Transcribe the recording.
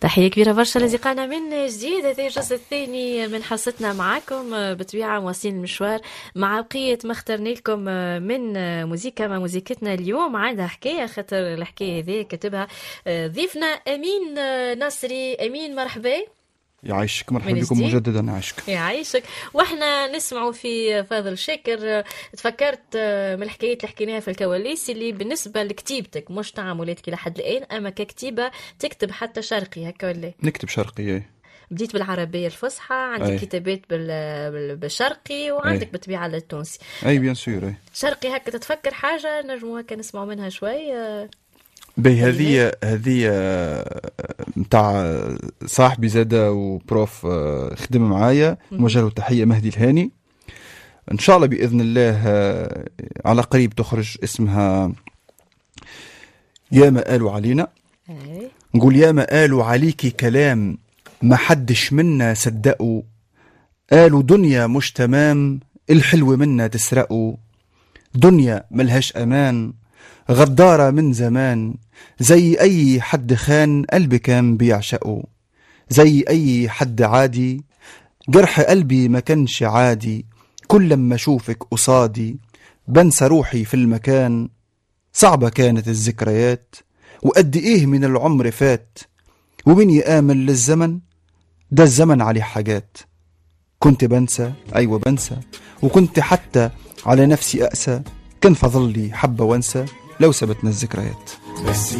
تحية كبيرة برشا لزقانا من جديد. هذا الجزء الثاني من حصتنا معاكم، بطبيعة مواصلين المشوار مع بقية ما اخترنا لكم من موزيكا. ما موزيكتنا اليوم عندها حكاية، خاطر الحكاية هذه كتبها ضيفنا أمين نصري. أمين مرحبا. يعيشك، مرحبا بكم مجددا. يعيشك يعيشك. واحنا نسمعوا في فاضل شاكر، تفكرت من الحكايات اللي حكيناها في الكواليس اللي بالنسبه لكتيبتك مش تعاملاتك لحد الان، اما ككتيبه تكتب حتى شرقي هكا ولا؟ نكتب شرقي. بديت بالعربيه الفصحى، عندك أي. كتابات بالشرقي، وعندك أي. بالطبيعه التونسي. اي بيان سور. اي شرقي هكا تتفكر حاجه نجموا هكا نسمعوا منها شوي؟ باهي، هذه نتاع صاحبي زاده وبروف خدم معايا، نوجه له تحيه، مهدي الهاني. ان شاء الله باذن الله على قريب تخرج، اسمها يا ما قالوا علينا. نقول يا ما قالوا عليكي كلام ما حدش منا صدقوا، قالوا دنيا مش تمام الحلو منا تسرقوا، دنيا ملهاش امان غدارة من زمان، زي أي حد خان قلبي كان بيعشقه، زي أي حد عادي جرح قلبي ما كانش عادي، كل لما أشوفك قصادي بنسى روحي في المكان، صعبة كانت الذكريات وقد إيه من العمر فات، ومين يآمن للزمن ده الزمن عليه حاجات، كنت بنسى أيوة بنسى، وكنت حتى على نفسي أأسى، كان فضل لي حبة وانسى لو سبتنا الذكريات. بس